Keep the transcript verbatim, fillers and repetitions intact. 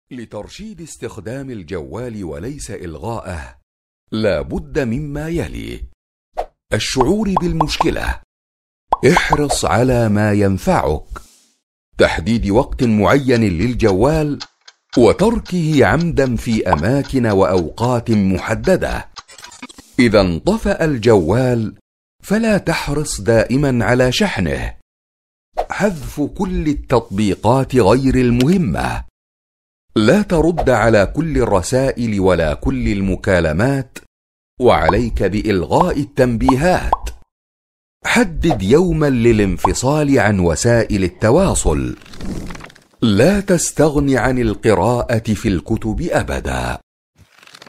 لترشيد استخدام الجوال وليس إلغاءه، لا بد مما يلي: الشعور بالمشكلة، احرص على ما ينفعك، تحديد وقت معين للجوال وتركه عمدا في أماكن وأوقات محددة. إذا انطفأ الجوال فلا تحرص دائما على شحنه، حذف كل التطبيقات غير المهمة، لا ترد على كل الرسائل ولا كل المكالمات، وعليك بإلغاء التنبيهات. حدد يوما للانفصال عن وسائل التواصل، لا تستغن عن القراءة في الكتب أبدا.